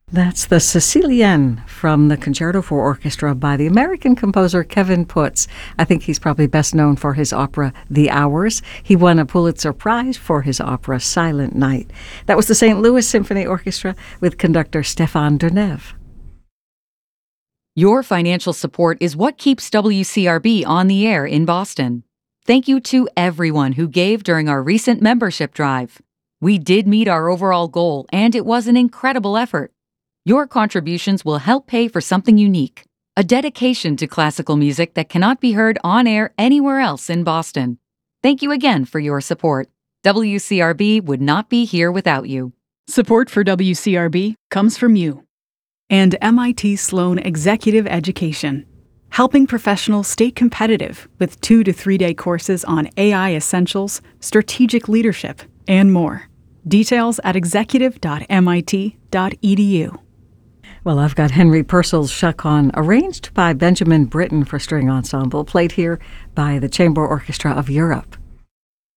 That's the Sicilienne from the Concerto for Orchestra by the American composer Kevin Putz. I think he's probably best known for his opera The Hours. He won a Pulitzer Prize for his opera Silent Night. That was the St. Louis Symphony Orchestra with conductor Stéphane Deneuve. Your financial support is what keeps WCRB on the air in Boston. Thank you to everyone who gave during our recent membership drive. We did meet our overall goal, and it was an incredible effort. Your contributions will help pay for something unique, a dedication to classical music that cannot be heard on air anywhere else in Boston. Thank you again for your support. WCRB would not be here without you. Support for WCRB comes from you and MIT Sloan Executive Education, helping professionals stay competitive with 2 to 3 day courses on AI essentials, strategic leadership, and more. Details at executive.mit.edu. Well, I've got Henry Purcell's Chaconne, arranged by Benjamin Britten for string ensemble, played here by the Chamber Orchestra of Europe.